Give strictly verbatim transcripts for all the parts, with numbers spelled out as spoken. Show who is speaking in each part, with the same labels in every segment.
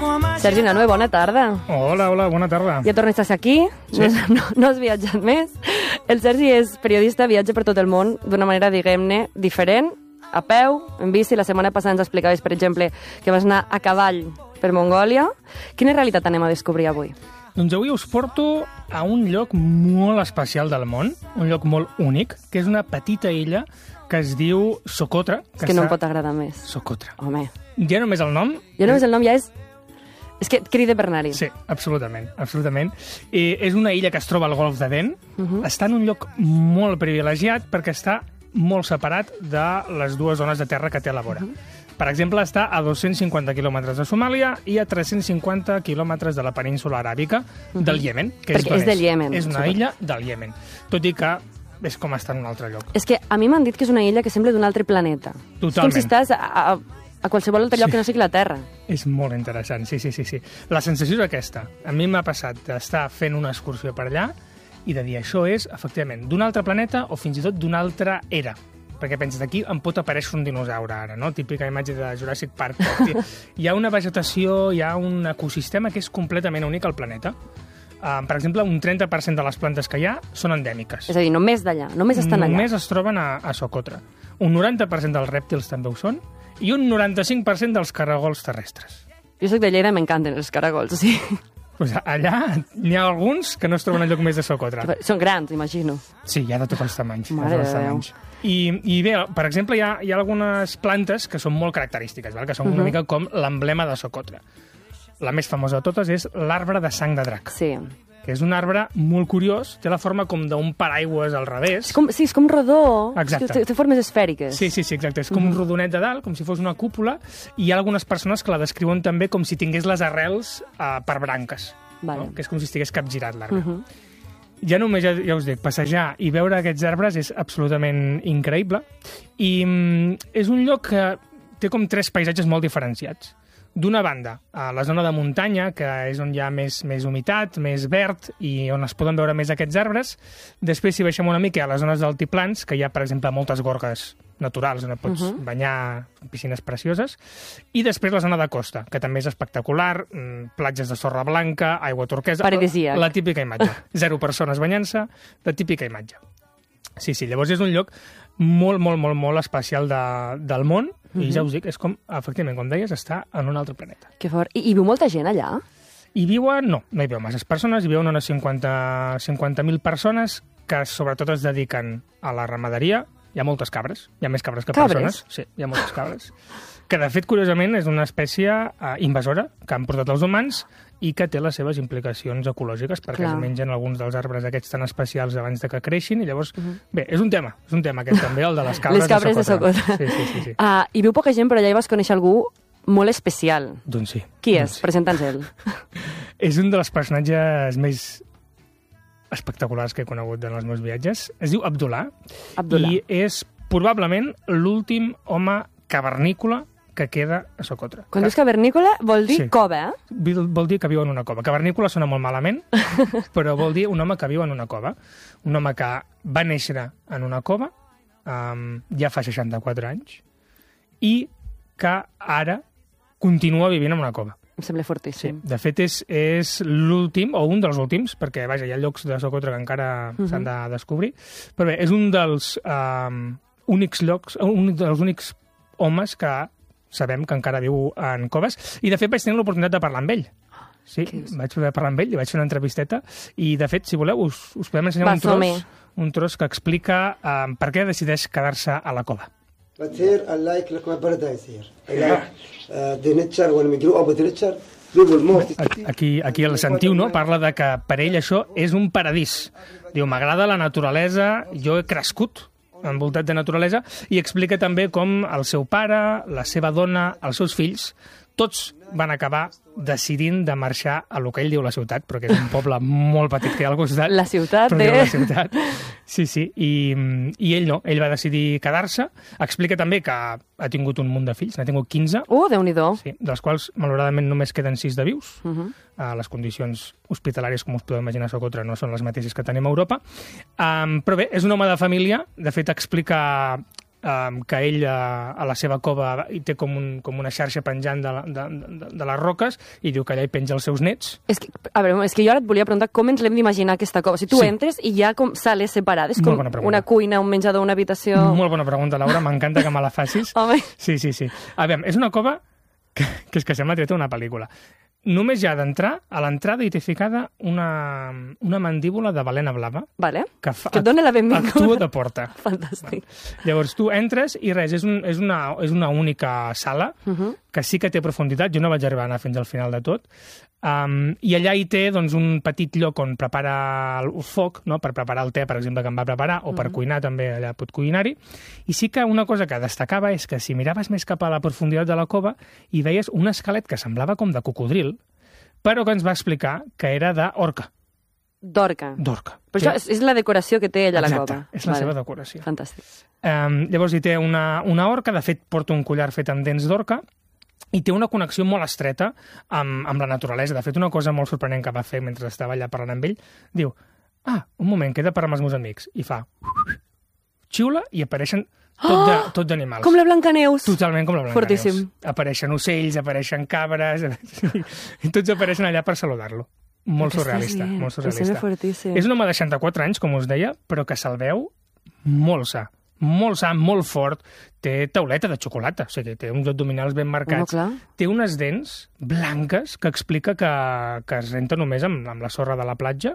Speaker 1: Sergi Nanoe, bona tarda.
Speaker 2: Hola, hola, bona tarda.
Speaker 1: Ja tornes a ser aquí,
Speaker 2: Sí.
Speaker 1: no, no, no has viatjat més. El Sergi és periodista, viatja per tot el món d'una manera, diguem-ne, diferent, a peu, en bici. La setmana passada ens explicaves, per exemple, que vas anar a cavall per Mongòlia. Quina realitat anem a descobrir avui?
Speaker 2: Doncs avui us porto a un lloc molt especial del món, un lloc molt únic, que és una petita illa que es diu Socotra.
Speaker 1: És que no em
Speaker 2: està-
Speaker 1: pot agradar més.
Speaker 2: Socotra.
Speaker 1: Home,
Speaker 2: Ja només el nom...
Speaker 1: ja només el nom ja és... És que crida per anar-hi.
Speaker 2: Sí, absolutament, absolutament. I és una illa que es troba al golf d'Aden. Uh-huh. Està en un lloc molt privilegiat perquè està molt separat de les dues zones de terra que té a la vora. Uh-huh. Per exemple, està a dos-cents cinquanta quilòmetres de Somàlia i a tres-cents cinquanta quilòmetres de la península aràbica uh-huh. del Iemen. Que
Speaker 1: Perquè és
Speaker 2: d'on
Speaker 1: del Iemen.
Speaker 2: És una
Speaker 1: Super.
Speaker 2: illa del Iemen. Tot i que és com estar en un altre lloc.
Speaker 1: És que a mi m'han dit que és una illa que sembla d'un altre planeta.
Speaker 2: Totalment.
Speaker 1: És com si estàs a, a, a qualsevol altre lloc
Speaker 2: Sí.
Speaker 1: que no sigui la Terra.
Speaker 2: És molt interessant, sí, sí, sí, sí. La sensació és aquesta. A mi m'ha passat d'estar fent una excursió per allà i de dir això és, efectivament, d'un altre planeta o fins i tot d'una altra era. Perquè penses, aquí em pot aparèixer un dinosaure ara, no? Típica imatge de Jurassic Park. Hi ha una vegetació, hi ha un ecosistema que és completament únic al planeta. Uh, per exemple, un trenta per cent de les plantes que hi ha són endèmiques.
Speaker 1: És a dir, només d'allà, només estan allà.
Speaker 2: Només es troben a, a Socotra. Un noranta per cent dels rèptils també ho són i un noranta-cinc per cent dels caragols terrestres.
Speaker 1: Jo soc de Lleida, m'encanten els caragols, o sigui...
Speaker 2: Pues allà n'hi ha alguns que no es troben enlloc més de Socotra.
Speaker 1: Són grans, imagino.
Speaker 2: Sí, hi ha de tots els tamanys.
Speaker 1: Mare
Speaker 2: de tots els
Speaker 1: de Déu.
Speaker 2: tamanys. I, I bé, per exemple, hi ha, hi ha algunes plantes que són molt característiques, val? Que són una
Speaker 1: Mhm.
Speaker 2: mica com l'emblema de Socotra. La més famosa de totes és l'arbre de sang de drac,
Speaker 1: Sí.
Speaker 2: que és un arbre molt curiós, té la forma com d'un paraigües al revés.
Speaker 1: És com, sí, és com rodó.
Speaker 2: Exacte.
Speaker 1: És que Té, té formes esfèriques.
Speaker 2: Sí, sí, sí, exacte. És com un rodonet de dalt, com si fos una cúpula, i hi ha algunes persones que la descriuen també com si tingués les arrels uh, per branques,
Speaker 1: Vale.
Speaker 2: no? Que és com si estigués capgirat l'arbre.
Speaker 1: Uh -huh.
Speaker 2: Ja només, ja, ja us dic, passejar i veure aquests arbres és absolutament increïble. I mm, és un lloc que té com tres paisatges molt diferenciats. D'una banda, a la zona de muntanya, que és on hi ha més, més humitat, més verd i on es poden veure més aquests arbres. Després, si baixem una mica a les zones d'altiplans, que hi ha, per exemple, moltes gorgues naturals on et pots uh -huh. banyar, piscines precioses. I després la zona de costa, que també és espectacular, mm, platges de sorra blanca, aigua turquesa...
Speaker 1: Paradisíac.
Speaker 2: La típica imatge. Zero persones banyant-se, la típica imatge. Sí, sí, llavors és un lloc molt, molt, molt, molt especial de, del món, uh -huh. i ja us dic, és com, efectivament, com deies, està en un altre planeta.
Speaker 1: Que fort. I, I viu molta gent allà?
Speaker 2: Hi viuen, no, no hi viuen masses persones, hi viuen unes cinquanta mil persones que sobretot es dediquen a la ramaderia. Hi ha moltes cabres, hi ha més cabres que
Speaker 1: Cabres?
Speaker 2: persones. Sí, hi ha moltes cabres. Que, de fet, curiosament, és una espècie uh, invasora que han portat els humans i que té les seves implicacions ecològiques perquè
Speaker 1: Clar.
Speaker 2: es mengen alguns dels arbres aquests tan especials abans de que creixin i llavors... Uh -huh. Bé, és un tema, és un tema aquest també, el de les cabres,
Speaker 1: Les cabres
Speaker 2: de
Speaker 1: de
Speaker 2: Socotra.
Speaker 1: Socotra.
Speaker 2: Sí, sí, sí. sí.
Speaker 1: Uh, hi viu poca gent, però allà hi vas conèixer algú molt especial.
Speaker 2: Doncs sí.
Speaker 1: Qui
Speaker 2: doncs
Speaker 1: és?
Speaker 2: sí.
Speaker 1: Presenta'ns ell.
Speaker 2: És un dels personatges més espectaculars que he conegut en els meus viatges. Es diu Abdullah,
Speaker 1: Abdullah.
Speaker 2: i és probablement l'últim home cavernícola que queda a Socotra.
Speaker 1: Quan dius cavernícola, vol dir
Speaker 2: Sí.
Speaker 1: cova, eh?
Speaker 2: Vol, vol dir que viu en una cova. Cavernícola sona molt malament, però vol dir un home que viu en una cova. Un home que va néixer en una cova, um, ja fa seixanta-quatre anys, i que ara continua vivint en una cova.
Speaker 1: Em sembla
Speaker 2: Sí,
Speaker 1: fortíssim.
Speaker 2: de fet és, és l'últim, o un dels últims, perquè vaja, hi ha llocs de Socotra que encara uh -huh. s'han de descobrir, però bé, és un dels um, únics llocs, un dels únics homes que sabem que encara viu en coves, i de fet vaig tenir l'oportunitat de parlar amb ell. Sí, vaig poder parlar amb ell, li vaig fer una entrevisteta, i de fet, si voleu, us, us podem ensenyar
Speaker 1: Va,
Speaker 2: un tros,
Speaker 1: som-hi.
Speaker 2: un tros que explica um, per què decideix quedar-se a la cova.
Speaker 3: بتصير اللايك لك ما بردا يصير اللايك دينتشر ولا مجرو ابو دينتشر بيقول موت
Speaker 2: Aquí, aquí el sentiu, no? Parla de que per ell això és un paradís. Diu, m'agrada la naturalesa, jo he crescut envoltat de naturalesa, i explica també com el seu pare, la seva dona, els seus fills, tots van acabar decidint de marxar a lo que ell diu la ciutat, però que és un poble molt petit que hi ha al costat.
Speaker 1: La ciutat
Speaker 2: però
Speaker 1: de...
Speaker 2: diu la ciutat. Sí, sí, i, i ell no, ell va decidir quedar-se. Explica també que ha tingut un munt de fills, n'ha tingut quinze,
Speaker 1: Uh, Déu-n'hi-do.
Speaker 2: sí, dels quals, malauradament, només queden sis de vius.
Speaker 1: Uh -huh.
Speaker 2: Uh, les condicions hospitalàries, com us podeu imaginar, a Socotra no són les mateixes que tenim a Europa. Um, però bé, és un home de família. De fet, explica um, que ell uh, a la seva cova hi té com, un, com una xarxa penjant de, la, de, de, de les roques i diu que allà hi penja els seus nets. És
Speaker 1: que, a veure, és que jo ara et volia preguntar com ens l'hem d'imaginar aquesta cova. O sigui, tu sí. entres i hi ha com sales separades, com una cuina, un menjador, una habitació...
Speaker 2: Molt bona pregunta, Laura, m'encanta que me la facis.
Speaker 1: Home.
Speaker 2: Sí, sí, sí. A veure, és una cova que, que és que sembla treta una pel·lícula. Només hi ha d'entrar, a l'entrada hi té ficada una, una mandíbula de balena blava.
Speaker 1: Vale.
Speaker 2: Que, fa,
Speaker 1: que et dona la benvinguda.
Speaker 2: Actua de porta.
Speaker 1: Fantàstic.
Speaker 2: Llavors tu entres i res, és, un, és, una, és una única sala uh -huh. que sí que té profunditat. Jo no vaig arribar a anar fins al final de tot. Um, I allà hi té doncs, un petit lloc on prepara el foc, no? Per preparar el te, per exemple, que em va preparar, o per uh -huh. cuinar també, allà pot cuinar-hi. I sí que una cosa que destacava és que si miraves més cap a la profunditat de la cova hi veies un esquelet que semblava com de cocodril, però que ens va explicar que era d'orca.
Speaker 1: D'orca.
Speaker 2: D'orca.
Speaker 1: Però això és, és la decoració que té ella a la
Speaker 2: Exacte,
Speaker 1: cova.
Speaker 2: és la vale. seva decoració.
Speaker 1: Fantàstic.
Speaker 2: Um, llavors hi té una, una orca, de fet porta un collar fet amb dents d'orca, i té una connexió molt estreta amb, amb la naturalesa. De fet, una cosa molt sorprenent que va fer mentre estava allà parlant amb ell, diu, ah, un moment, queda per amb els meus amics. I fa, xiula i apareixen tot, de, tot d'animals.
Speaker 1: Com la Blancaneus.
Speaker 2: Totalment com la Blancaneus.
Speaker 1: Fortíssim.
Speaker 2: Apareixen ocells, apareixen cabres, i tots apareixen allà per saludar-lo. Molt surrealista, molt surrealista. És un home de seixanta-quatre anys, com us deia, però que se'l veu molt sa. Molt sa, molt fort, té tauleta de xocolata, o sigui, té uns abdominals ben marcats,
Speaker 1: no,
Speaker 2: té unes dents blanques que explica que, que es renta només amb, amb la sorra de la platja,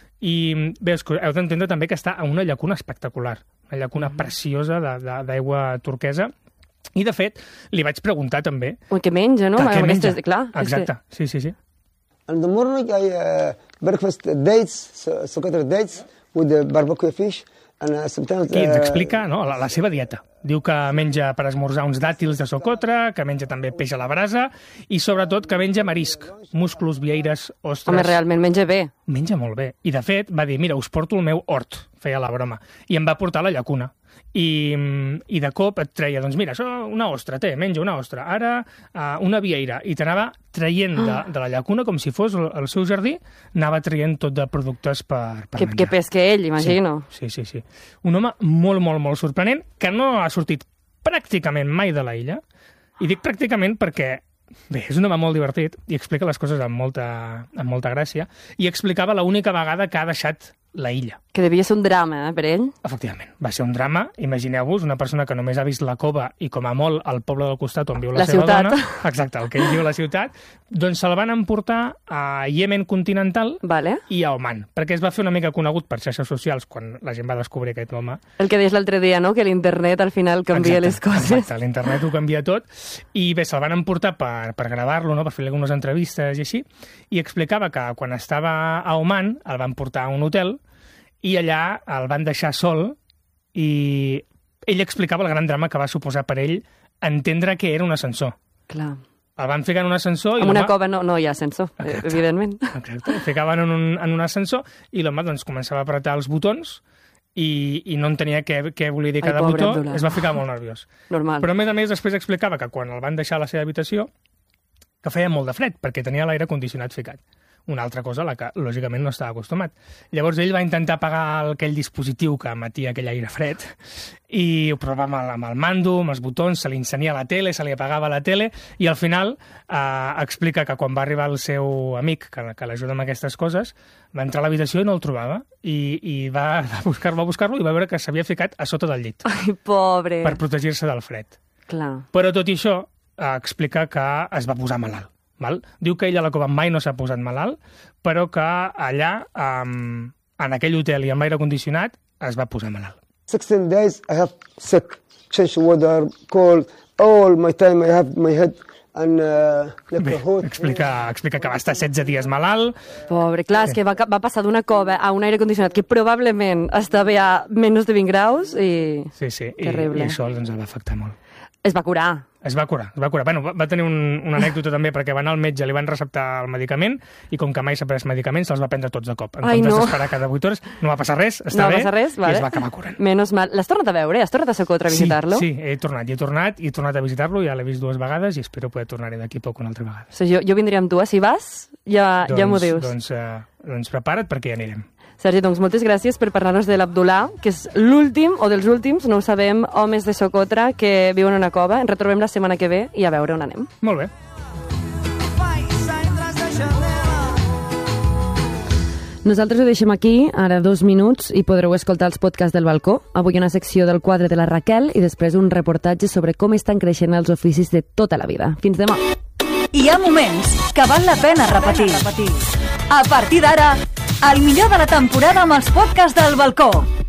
Speaker 2: i veus que heu d'entendre també que està a una llacuna espectacular, una llacuna mm. preciosa d'aigua turquesa, i de fet li vaig preguntar també...
Speaker 1: Ui, què menja, no?
Speaker 2: Que, què menja,
Speaker 1: és, clar,
Speaker 2: exacte, és que... sí, sí, sí.
Speaker 3: In the morning I uh, breakfast dates, Socotra dates, with the barbecue fish.
Speaker 2: I ens explica no, la, la seva dieta. Diu que menja per esmorzar uns dàtils de Socotra, que menja també peix a la brasa i sobretot que menja marisc, musclos, vieires, ostres...
Speaker 1: Home, realment menja bé.
Speaker 2: Menja molt bé. I de fet va dir, mira, us porto el meu hort, feia la broma, i em va portar a la llacuna. I, i de cop et treia, doncs mira, això una ostra, té, menja una ostra, ara uh, una vieira, i t'anava traient de, de la llacuna com si fos el, el seu jardí, anava traient tot de productes per, per
Speaker 1: que,
Speaker 2: menjar.
Speaker 1: Que pesque ell, imagino.
Speaker 2: Sí, sí, sí, sí. Un home molt, molt, molt sorprenent, que no ha sortit pràcticament mai de la illa, i dic pràcticament perquè bé, és un home molt divertit i explica les coses amb molta, amb molta gràcia, i explicava l'única vegada que ha deixat la illa.
Speaker 1: Que devia ser un drama, eh, per ell?
Speaker 2: Efectivament, va ser un drama. Imagineu-vos una persona que només ha vist la cova i com a molt el poble del costat on viu la,
Speaker 1: la
Speaker 2: seva
Speaker 1: ciutat.
Speaker 2: dona, exacte, el que ell diu la ciutat, doncs se'l van emportar a Iemen continental
Speaker 1: vale.
Speaker 2: i a Oman, perquè es va fer una mica conegut per xarxes socials quan la gent va descobrir aquest home.
Speaker 1: El que deies l'altre dia, no?, que l'internet al final canvia
Speaker 2: exacte,
Speaker 1: les coses.
Speaker 2: Exacte, l'internet ho canvia tot, i bé, se'l van emportar per, per gravar-lo, no?, per fer algunes entrevistes i així, i explicava que quan estava a Oman el van portar a un hotel i allà el van deixar sol i ell explicava el gran drama que va suposar per ell entendre que era un ascensor.
Speaker 1: Clar.
Speaker 2: El van ficar en un ascensor... I
Speaker 1: en una cova no, no hi ha ascensor, exacte, evidentment.
Speaker 2: Exacte, el ficaven en un, en un ascensor i l'home doncs, començava a apretar els botons i, i no entenia què, què volia dir cada
Speaker 1: Ai,
Speaker 2: botó,
Speaker 1: Abdullah.
Speaker 2: es va ficar molt nerviós.
Speaker 1: Normal.
Speaker 2: Però a més a més després explicava que quan el van deixar a la seva habitació que feia molt de fred perquè tenia l'aire condicionat ficat. Una altra cosa a la que, lògicament, no estava acostumat. Llavors ell va intentar apagar aquell dispositiu que emetia aquell aire fred i ho provava amb el, amb el mando, amb els botons, se li encenia la tele, se li apagava la tele i al final eh, explica que quan va arribar el seu amic, que, que l'ajuda amb aquestes coses, va entrar a l'habitació i no el trobava i, i va buscar-lo, va buscar-lo i va veure que s'havia ficat a sota del llit.
Speaker 1: Ai, pobre!
Speaker 2: Per protegir-se del fred.
Speaker 1: Clar.
Speaker 2: Però tot i això, eh, explica que es va posar malalt. Val? Diu que ell a la cova mai no s'ha posat malalt, però que allà, um, en aquell hotel i amb aire condicionat, es va posar malalt.
Speaker 3: sixteen days I have sick, change water, cold, all my time I have my head and uh,
Speaker 2: Bé, explica, explica que va estar setze dies malalt.
Speaker 1: Pobre, clar, és que va, va passar d'una cova a un aire condicionat que probablement estava a menys de vint graus i...
Speaker 2: Sí, sí, i, i això doncs, el va afectar molt.
Speaker 1: Es va curar.
Speaker 2: Es va curar, es va curar. Bueno, va, va tenir un, una anècdota també perquè va anar al metge, li van receptar el medicament i com que mai s'ha pres medicaments, se'ls va prendre tots de cop. En
Speaker 1: Ai,
Speaker 2: comptes
Speaker 1: no.
Speaker 2: d'esperar cada vuit hores, no va passar res, està
Speaker 1: no
Speaker 2: bé,
Speaker 1: va passar res, vale.
Speaker 2: I es va acabar curant.
Speaker 1: Menos mal. L'has tornat a veure? Has tornat a Socotra a visitar-lo?
Speaker 2: Sí, sí, he tornat, i he tornat, i he tornat a visitar-lo, ja l'he vist dues vegades i espero poder tornar-hi d'aquí poc una altra vegada.
Speaker 1: O sigui, jo, jo vindria amb tu, si vas, ja,
Speaker 2: doncs,
Speaker 1: ja m'ho dius.
Speaker 2: Doncs, uh, doncs prepara't perquè ja anirem.
Speaker 1: Sergi, doncs moltes gràcies per parlar-nos de l'Abdullah, que és l'últim, o dels últims, no ho sabem, homes de Socotra que viuen en una cova. Ens retrobem la setmana que ve i a veure on anem.
Speaker 2: Molt bé.
Speaker 1: Nosaltres ho deixem aquí, ara dos minuts, i podreu escoltar els podcasts del balcó. Avui una secció del quadre de la Raquel i després un reportatge sobre com estan creixent els oficis de tota la vida. Fins demà.
Speaker 4: Hi ha moments que val la pena repetir. A partir d'ara, el millor de la temporada amb els podcasts del balcó.